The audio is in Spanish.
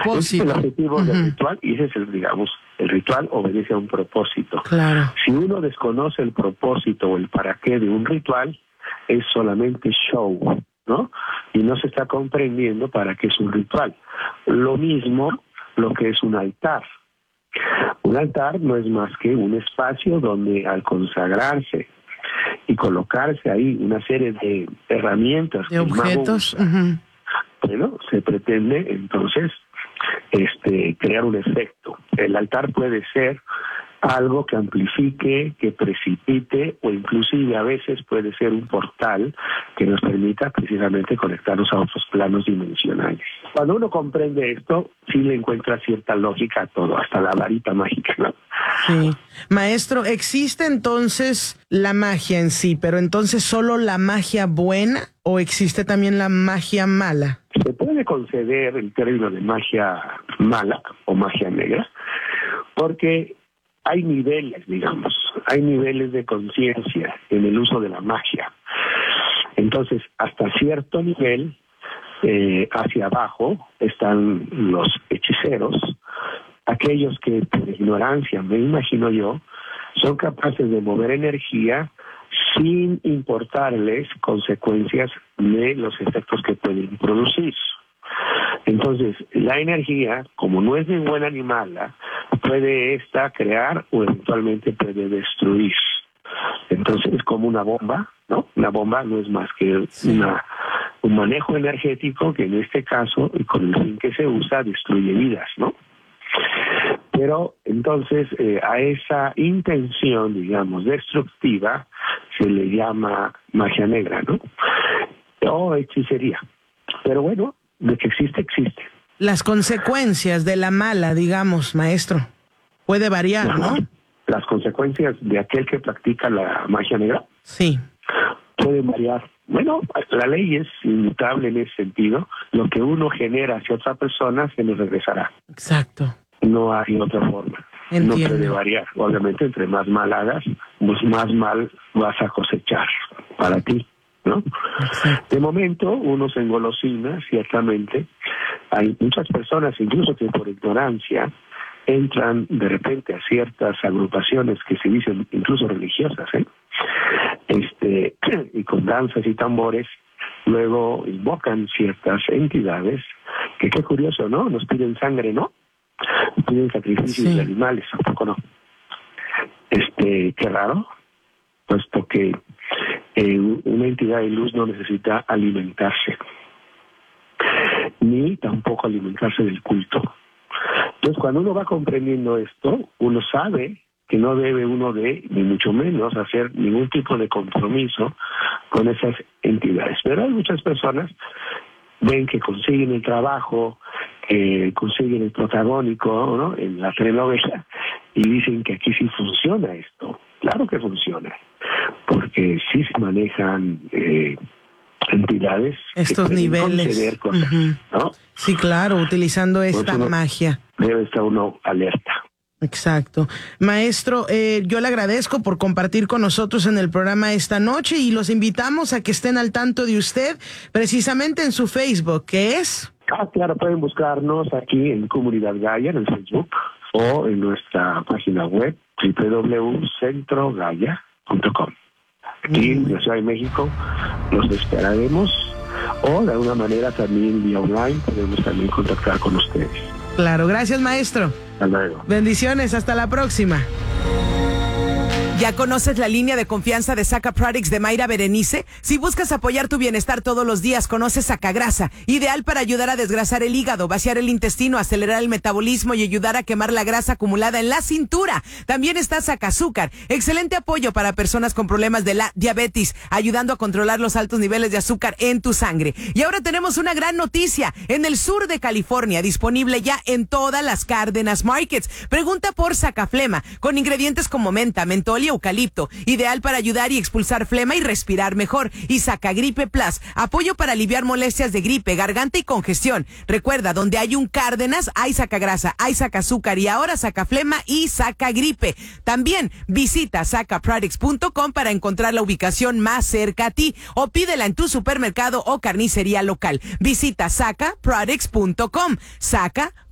propósito. Ese es el objetivo del ritual y ese es el ritual obedece a un propósito. Claro. Si uno desconoce el propósito o el para qué de un ritual, es solamente show, ¿no? Y no se está comprendiendo para qué es un ritual. Lo mismo lo que es un altar. Un altar no es más que un espacio donde al consagrarse y colocarse ahí una serie de herramientas, de objetos, bueno, se pretende entonces crear un efecto. El altar puede ser algo que amplifique, que precipite, o inclusive a veces puede ser un portal que nos permita precisamente conectarnos a otros planos dimensionales. Cuando uno comprende esto, sí le encuentra cierta lógica a todo, hasta la varita mágica, ¿no? Sí. Maestro, ¿existe entonces la magia en sí, pero entonces solo la magia buena o existe también la magia mala? Se puede conceder el término de magia mala o magia negra, porque hay niveles, hay niveles de conciencia en el uso de la magia. Entonces, hasta cierto nivel, hacia abajo, están los hechiceros, aquellos que por ignorancia, me imagino yo, son capaces de mover energía sin importarles consecuencias de los efectos que pueden producir. Entonces, la energía, como no es ni buena ni mala, puede esta crear o eventualmente puede destruir. Entonces, es como una bomba, ¿no? Una bomba no es más que un manejo energético que en este caso, y con el fin que se usa, destruye vidas, ¿no? Pero entonces a esa intención, destructiva, se le llama magia negra, ¿no? O hechicería. Pero bueno, de que existe, existe. Las consecuencias de la mala, maestro, puede variar, ¿no? Las consecuencias de aquel que practica la magia negra. Sí. Pueden variar. Bueno, la ley es inmutable en ese sentido. Lo que uno genera hacia otra persona se le regresará. Exacto. No hay otra forma. Entiendo. No puede variar. Obviamente, entre más mal hagas, pues más mal vas a cosechar para ti, ¿no? Exacto. De momento, uno se engolosina, ciertamente. Hay muchas personas, incluso que por ignorancia, entran de repente a ciertas agrupaciones que se dicen incluso religiosas, y con danzas y tambores, luego invocan ciertas entidades, que qué curioso, ¿no? Nos piden sangre, ¿no? Piden sacrificios de animales, tampoco no. Qué raro, puesto que una entidad de luz no necesita alimentarse, ni tampoco alimentarse del culto. Entonces, cuando uno va comprendiendo esto, uno sabe que no debe ni mucho menos, hacer ningún tipo de compromiso con esas entidades. Pero hay muchas personas ven que consiguen el trabajo, consiguen el protagónico, ¿no?, en la telenovela, y dicen que aquí sí funciona esto. Claro que funciona, porque sí se manejan entidades, estos que niveles, conceder cosas, ¿no? Sí, claro, utilizando esta magia. Debe estar uno alerta. Exacto. Maestro, yo le agradezco por compartir con nosotros en el programa esta noche y los invitamos a que estén al tanto de usted precisamente en su Facebook, ¿qué es? Claro, pueden buscarnos aquí en Comunidad Gaia en el Facebook o en nuestra página web www.centrogaya.com. Aquí en la Ciudad de México los esperaremos, o de alguna manera también vía online podemos también contactar con ustedes. Claro, gracias, maestro. Hasta luego. Bendiciones, hasta la próxima. ¿Ya conoces la línea de confianza de Saca Products de Mayra Berenice? Si buscas apoyar tu bienestar todos los días, conoce Sacagrasa, ideal para ayudar a desgrasar el hígado, vaciar el intestino, acelerar el metabolismo y ayudar a quemar la grasa acumulada en la cintura. También está Sacazúcar, excelente apoyo para personas con problemas de la diabetes, ayudando a controlar los altos niveles de azúcar en tu sangre. Y ahora tenemos una gran noticia, en el sur de California, disponible ya en todas las Cárdenas Markets. Pregunta por Sacaflema, con ingredientes como menta, mentol y eucalipto, ideal para ayudar y expulsar flema y respirar mejor. Y Sacagripe Plus, apoyo para aliviar molestias de gripe, garganta y congestión. Recuerda, donde hay un Cárdenas, hay Sacagrasa, hay Sacazúcar y ahora Sacaflema y Sacagripe. También visita sacaproducts.com para encontrar la ubicación más cerca a ti o pídela en tu supermercado o carnicería local. Visita sacaproducts.com. Saca